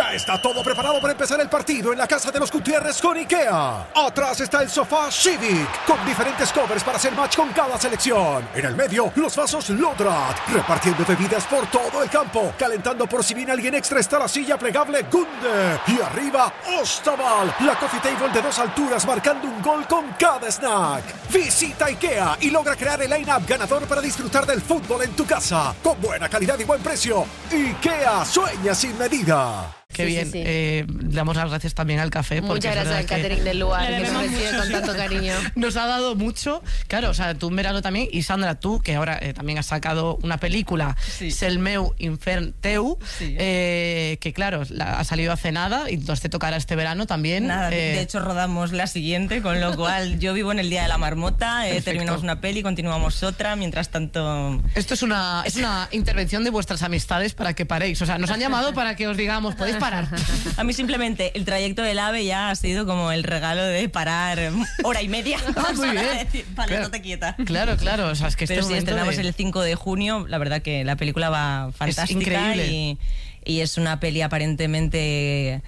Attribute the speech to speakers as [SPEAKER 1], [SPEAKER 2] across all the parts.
[SPEAKER 1] Ya está todo preparado para empezar el partido en la casa de los Gutiérrez con IKEA. Atrás está el sofá Civic, con diferentes covers para hacer match con cada selección. En el medio, los vasos Lodrat, repartiendo bebidas por todo el campo. Calentando por si viene alguien extra está la silla plegable Gunde. Y arriba, Ostaval, la coffee table de 2 alturas marcando un gol con cada snack. Visita IKEA y logra crear el line-up ganador para disfrutar del fútbol en tu casa. Con buena calidad y buen precio. IKEA, sueña sin medida.
[SPEAKER 2] Qué bien. Le damos las gracias también al café.
[SPEAKER 3] Muchas gracias al catering del lugar que nos recibe con tanto cariño.
[SPEAKER 2] Nos ha dado mucho. Claro, o sea, tú en verano también. Y Sandra, tú, que ahora también has sacado una película, S'el meu infern teu, que claro, ha salido hace nada y entonces te tocará este verano también.
[SPEAKER 4] Nada, de hecho rodamos la siguiente, con lo cual yo vivo en el Día de la Marmota, terminamos una peli, continuamos otra, mientras tanto...
[SPEAKER 2] Esto es una intervención de vuestras amistades para que paréis. O sea, nos han llamado para que os digamos, podéis parar.
[SPEAKER 4] A mí simplemente el trayecto del AVE ya ha sido como el regalo de parar hora y media.
[SPEAKER 2] Muy bien.
[SPEAKER 4] Decir, vale, claro, estate quieta.
[SPEAKER 2] Claro, o sea, es que
[SPEAKER 4] pero si estrenamos el 5 de junio, la verdad que la película va fantástica.
[SPEAKER 2] Es increíble.
[SPEAKER 4] Y es una peli aparentemente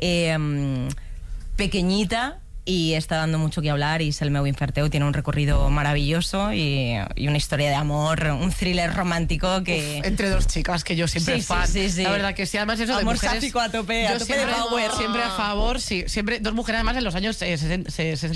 [SPEAKER 4] pequeñita, y está dando mucho que hablar. Y S'el meu infern teu tiene un recorrido maravilloso y una historia de amor, un thriller romántico que...
[SPEAKER 2] entre dos chicas, que yo siempre fan.
[SPEAKER 4] Sí.
[SPEAKER 2] La verdad que sí, además eso
[SPEAKER 4] amor
[SPEAKER 2] de mujeres...
[SPEAKER 4] sáfico a tope,
[SPEAKER 2] yo
[SPEAKER 4] a tope
[SPEAKER 2] siempre,
[SPEAKER 4] de power.
[SPEAKER 2] Siempre a favor, sí. Siempre dos mujeres, además en los años 60,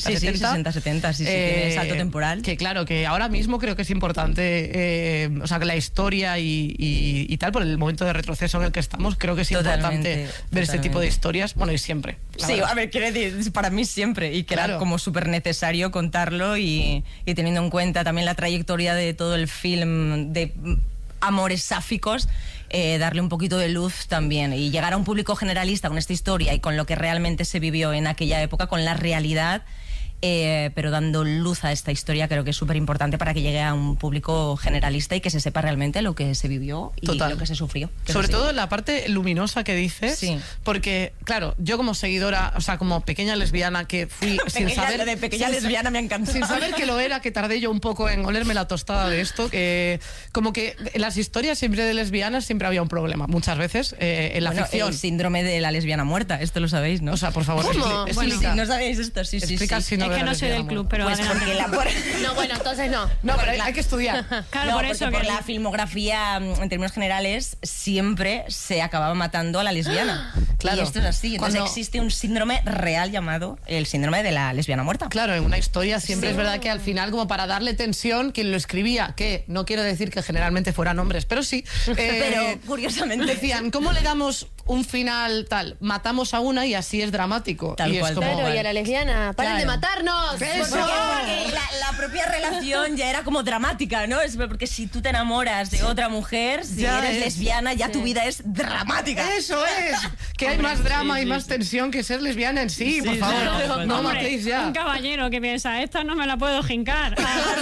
[SPEAKER 4] 60-70, tiene salto temporal.
[SPEAKER 2] Que claro, que ahora mismo creo que es importante, o sea, que la historia y tal, por el momento de retroceso en el que estamos, creo que es importante ver este tipo de historias, bueno, y siempre.
[SPEAKER 4] Sí, a ver, quiero decir, para mí siempre, y que era como súper necesario contarlo, y teniendo en cuenta también la trayectoria de todo el film de amores sáficos, darle un poquito de luz también y llegar a un público generalista con esta historia y con lo que realmente se vivió en aquella época, con la realidad. Pero dando luz a esta historia creo que es súper importante para que llegue a un público generalista y que se sepa realmente lo que se vivió y lo que se sufrió.
[SPEAKER 2] Sobre todo la parte luminosa que dices, porque claro, yo como seguidora, o sea, como pequeña lesbiana que fui sin saber...
[SPEAKER 4] de pequeña lesbiana me encantó.
[SPEAKER 2] Sin saber que lo era, que tardé yo un poco en olerme la tostada de esto, que como que en las historias siempre de lesbianas siempre había un problema, muchas veces, en la ficción.
[SPEAKER 4] El síndrome de la lesbiana muerta, esto lo sabéis, ¿no?
[SPEAKER 2] O sea, por favor,
[SPEAKER 4] explica. ¿No sabéis esto? Sí.
[SPEAKER 2] Explica si no
[SPEAKER 5] es que no soy del club, pero
[SPEAKER 4] pues porque
[SPEAKER 3] no, bueno, entonces no.
[SPEAKER 2] No, pero hay que estudiar.
[SPEAKER 5] Claro, por eso
[SPEAKER 4] por la filmografía, en términos generales, siempre se acababa matando a la lesbiana. Claro. Y esto es así. Entonces existe un síndrome real llamado el síndrome de la lesbiana muerta.
[SPEAKER 2] Claro, en una historia siempre es verdad que al final, como para darle tensión, quien lo escribía, que no quiero decir que generalmente fueran hombres, pero sí.
[SPEAKER 4] Pero curiosamente
[SPEAKER 2] decían, ¿cómo le damos un final tal? Matamos a una y así es dramático.
[SPEAKER 4] Tal cual.
[SPEAKER 3] Claro, y a la lesbiana, ¡paren de matarnos!
[SPEAKER 4] Porque la propia relación ya era como dramática, ¿no? Es porque si tú te enamoras de otra mujer, si eres lesbiana, ya tu vida es dramática.
[SPEAKER 2] Eso es. Que hay más drama y más tensión que ser lesbiana en sí, por favor. No matéis ya.
[SPEAKER 5] Un caballero que piensa, esta no me la puedo jincar.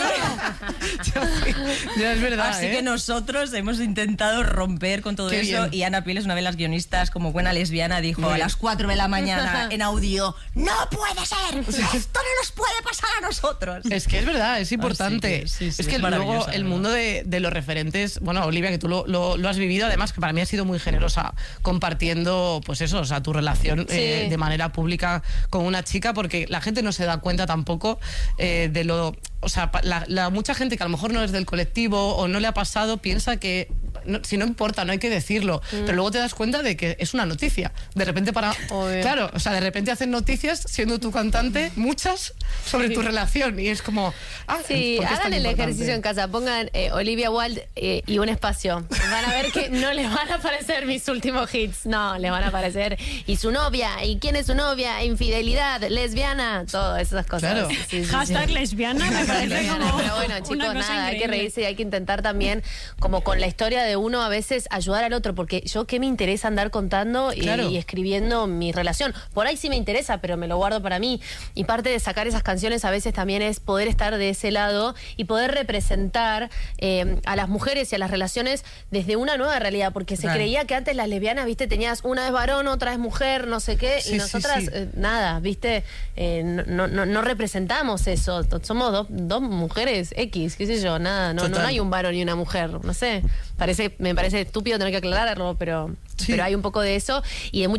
[SPEAKER 2] Ya es verdad.
[SPEAKER 4] Así que nosotros hemos intentado romper con todo eso. Bien. Y Ana Piel es una de las guionistas, como buena lesbiana, dijo a las 4 de la mañana en audio: ¡no puede ser! ¡Esto no nos puede pasar a nosotros!
[SPEAKER 2] Es que es verdad, es importante. Es que luego el mundo de los referentes, bueno, Olivia, que tú lo has vivido, además que para mí has sido muy generosa compartiendo, pues eso, o sea, tu relación de manera pública con una chica, porque la gente no se da cuenta tampoco de lo... O sea, mucha gente que a lo mejor no es del colectivo o no le ha pasado piensa que si no importa, no hay que decirlo, pero luego te das cuenta de que es una noticia. De repente claro, o sea, de repente hacen noticias siendo tu cantante, muchas, sobre tu relación, y es como...
[SPEAKER 3] hagan el ejercicio en casa, pongan Olivia Wilde y un espacio. Van a ver que no les van a aparecer mis últimos hits, no, les van a aparecer y su novia, y quién es su novia, infidelidad, lesbiana, todas esas cosas.
[SPEAKER 2] Claro.
[SPEAKER 5] Hashtag lesbiana me parece como...
[SPEAKER 3] Pero bueno, chicos, nada, hay que reírse y hay que intentar también, como con la historia de uno, a veces ayudar al otro, porque yo qué me interesa andar contando y escribiendo mi relación. Por ahí sí me interesa, pero me lo guardo para mí. Y parte de sacar esas canciones a veces también es poder estar de ese lado y poder representar a las mujeres y a las relaciones desde una nueva realidad, porque se creía que antes las lesbianas, viste, tenías una es varón, otra es mujer, no sé qué, y nosotras nada, viste, no representamos eso. Somos dos mujeres X, qué sé yo, nada, no hay un varón y una mujer, no sé, me parece estúpido tener que aclararlo, pero hay un poco de eso y de